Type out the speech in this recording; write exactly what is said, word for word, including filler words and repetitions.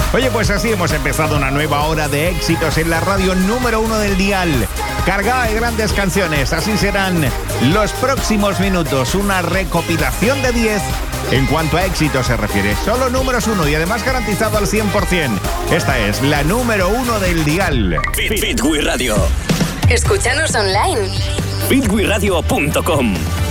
Oye, pues así hemos empezado una nueva hora de éxitos en la radio número uno del dial. Cargada de grandes canciones, así serán los próximos minutos. Una recopilación de diez en cuanto a éxito se refiere. Solo números uno y además garantizado al cien por ciento. Esta es la número uno del dial. Fit, Fit We Radio. Escúchanos online. fit we radio punto com.